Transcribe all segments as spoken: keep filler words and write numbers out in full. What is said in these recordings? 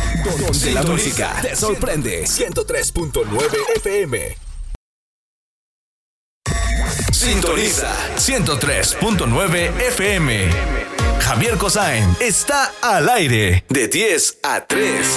Donde la música te sorprende. ciento tres punto nueve F M. Sintoniza ciento tres punto nueve F M. Javier Cosain está al aire de diez a tres.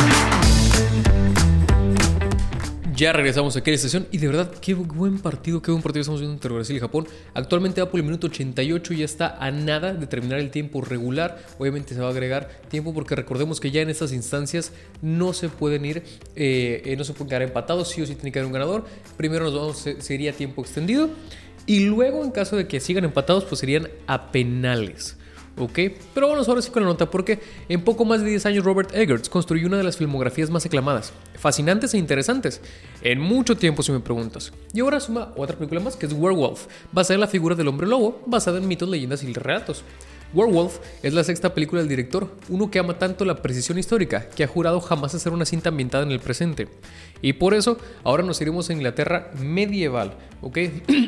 Ya regresamos aquí a la estación y de verdad, qué buen partido, qué buen partido estamos viendo entre Brasil y Japón. Actualmente va por el minuto ochenta y ocho y ya está a nada de terminar el tiempo regular. Obviamente se va a agregar tiempo porque recordemos que ya en estas instancias no se pueden ir, eh, eh, no se pueden quedar empatados, sí o sí tiene que haber un ganador. Primero nos vamos, sería tiempo extendido y luego en caso de que sigan empatados pues serían a penales. Ok, pero vamos ahora sí con la nota porque en poco más de diez años Robert Eggers construyó una de las filmografías más aclamadas, fascinantes e interesantes, en mucho tiempo si me preguntas. Y ahora suma otra película más que es Werewolf, basada en la figura del hombre lobo, basada en mitos, leyendas y relatos. Werewolf es la sexta película del director, uno que ama tanto la precisión histórica que ha jurado jamás hacer una cinta ambientada en el presente. Y por eso ahora nos iremos a Inglaterra medieval, ok.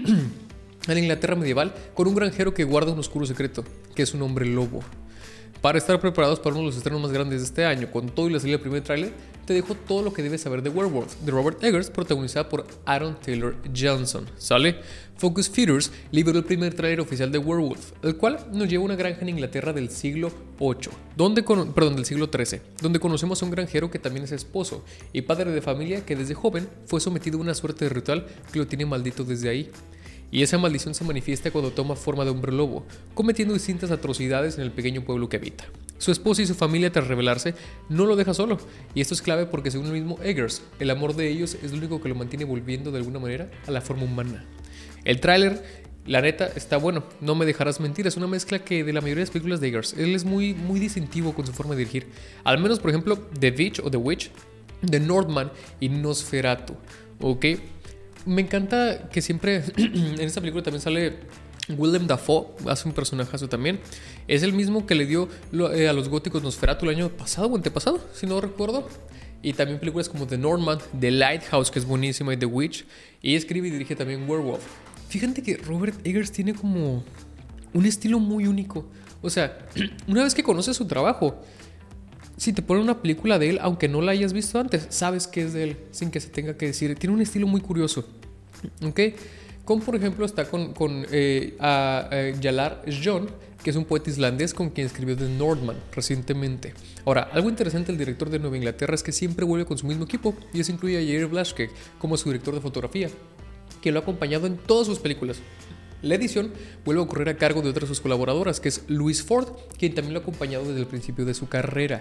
En la Inglaterra medieval, con un granjero que guarda un oscuro secreto, que es un hombre lobo. Para estar preparados para uno de los estrenos más grandes de este año, con todo y la salida del primer tráiler, te dejo todo lo que debes saber de Werewolf, de Robert Eggers, protagonizada por Aaron Taylor Johnson. ¿Sale? Focus Features liberó el primer tráiler oficial de Werewolf, el cual nos lleva a una granja en Inglaterra del siglo ocho, donde con, perdón, del siglo trece, donde conocemos a un granjero que también es esposo y padre de familia que desde joven fue sometido a una suerte de ritual que lo tiene maldito desde ahí. Y esa maldición se manifiesta cuando toma forma de hombre lobo, cometiendo distintas atrocidades en el pequeño pueblo que habita. Su esposa y su familia, tras rebelarse, no lo deja solo, y esto es clave porque según el mismo Eggers, el amor de ellos es lo único que lo mantiene volviendo de alguna manera a la forma humana. El tráiler, la neta, está bueno, no me dejarás mentir, es una mezcla que de la mayoría de las películas de Eggers. Él es muy, muy distintivo con su forma de dirigir, al menos por ejemplo The Witch o The Witch, The Northman y Nosferatu, ¿ok? Me encanta que siempre en esta película también sale Willem Dafoe, hace un personajazo también. Es el mismo que le dio a los góticos Nosferatu el año pasado o antepasado, si no recuerdo. Y también películas como The Northman, The Lighthouse, que es buenísima, y The Witch. Y escribe y dirige también Werewolf. Fíjate que Robert Eggers tiene como un estilo muy único. O sea, una vez que conoces su trabajo, si te ponen una película de él, aunque no la hayas visto antes, sabes que es de él, sin que se tenga que decir. Tiene un estilo muy curioso, ¿ok? Como por ejemplo está con, con eh, a, a Jallar John, que es un poeta islandés con quien escribió The Northman recientemente. Ahora, algo interesante del director de Nueva Inglaterra es que siempre vuelve con su mismo equipo, y eso incluye a Jair Blaschke como su director de fotografía, que lo ha acompañado en todas sus películas. La edición vuelve a ocurrir a cargo de otra de sus colaboradoras, que es Louise Ford, quien también lo ha acompañado desde el principio de su carrera.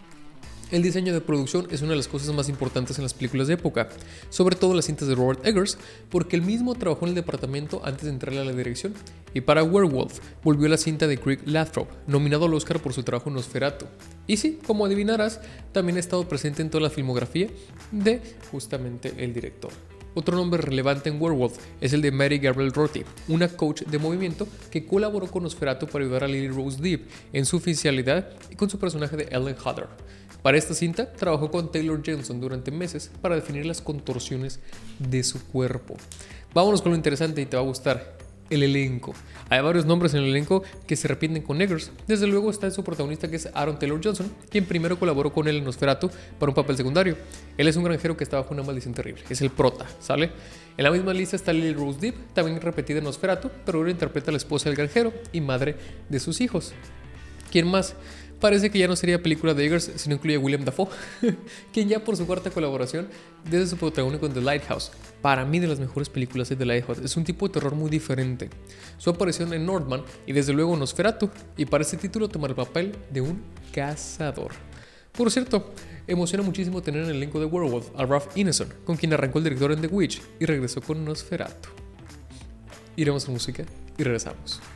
El diseño de producción es una de las cosas más importantes en las películas de época, sobre todo las cintas de Robert Eggers, porque él mismo trabajó en el departamento antes de entrarle a la dirección, y para Werewolf volvió la cinta de Craig Lathrop, nominado al Oscar por su trabajo en Nosferatu. Y sí, como adivinarás, también ha estado presente en toda la filmografía de justamente el director. Otro nombre relevante en Werewolf es el de Mary Gabriel Rorty, una coach de movimiento que colaboró con Nosferatu para ayudar a Lily Rose Depp en su oficialidad y con su personaje de Ellen Hodder. Para esta cinta, trabajó con Taylor Johnson durante meses para definir las contorsiones de su cuerpo. Vámonos con lo interesante y te va a gustar. El elenco. Hay varios nombres en el elenco que se repiten con Eggers. Desde luego está su protagonista, que es Aaron Taylor Johnson, quien primero colaboró con él en Nosferatu para un papel secundario. Él es un granjero que está bajo una maldición terrible. Es el prota, ¿sale? En la misma lista está Lily Rose Depp, también repetida en Nosferatu, pero ahora interpreta a la esposa del granjero y madre de sus hijos. ¿Quién más? Parece que ya no sería película de Eggers si no incluye a Willem Dafoe, quien ya por su cuarta colaboración desde su protagónico en The Lighthouse, para mí de las mejores películas de The Lighthouse, es un tipo de terror muy diferente. Su aparición en Northman y desde luego Nosferatu, y para este título tomar el papel de un cazador. Por cierto, emociona muchísimo tener en el elenco de Werewolf a Ralph Ineson, con quien arrancó el director en The Witch y regresó con Nosferatu. Iremos a música y regresamos.